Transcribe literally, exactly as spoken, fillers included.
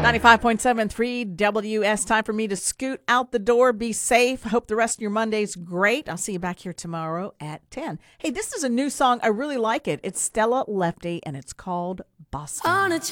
ninety-five point seven three W S. Time for me to scoot out the door. Be safe. Hope the rest of your Monday's great. I'll see you back here tomorrow at ten. Hey, this is a new song. I really like it. It's Stella Lefty, and it's called Boston.